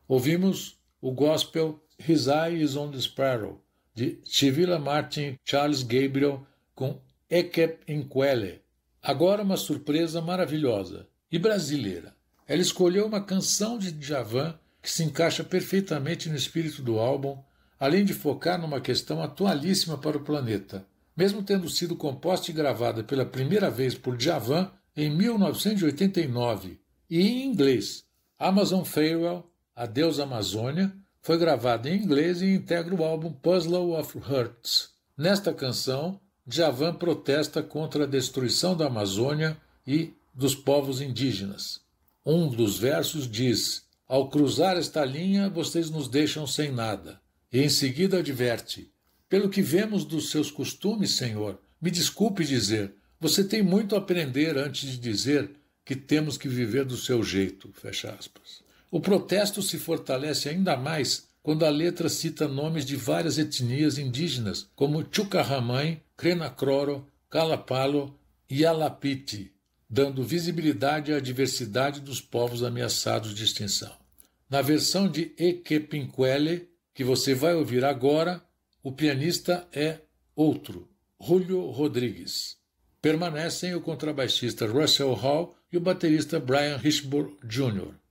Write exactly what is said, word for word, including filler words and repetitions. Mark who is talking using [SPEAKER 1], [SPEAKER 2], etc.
[SPEAKER 1] Ouvimos o gospel His Eye is on the Sparrow, de Chivila Martin Charles Gabriel, com Ekep Inkwele. Agora uma surpresa maravilhosa e brasileira. Ela escolheu uma canção de Djavan que se encaixa perfeitamente no espírito do álbum, além de focar numa questão atualíssima para o planeta, mesmo tendo sido composta e gravada pela primeira vez por Djavan em mil novecentos e oitenta e nove, e em inglês. Amazon Farewell, Adeus Amazônia, foi gravada em inglês e integra o álbum Puzzle of Hearts. Nesta canção, Djavan protesta contra a destruição da Amazônia e dos povos indígenas. Um dos versos diz: ao cruzar esta linha, vocês nos deixam sem nada. E em seguida adverte: pelo que vemos dos seus costumes, Senhor, me desculpe dizer, você tem muito a aprender antes de dizer que temos que viver do seu jeito. Fecha aspas. O protesto se fortalece ainda mais quando a letra cita nomes de várias etnias indígenas, como Chucarramãe, Crenacroro, Calapalo e Alapiti, dando visibilidade à diversidade dos povos ameaçados de extinção. Na versão de Ekepinkwele, que você vai ouvir agora, o pianista é outro, Julio Rodrigues. Permanecem o contrabaixista Russell Hall e o baterista Brian Hitchburg Júnior